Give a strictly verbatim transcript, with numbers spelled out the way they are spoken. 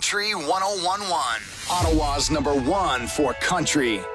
Country one oh one one. Ottawa's number one for country.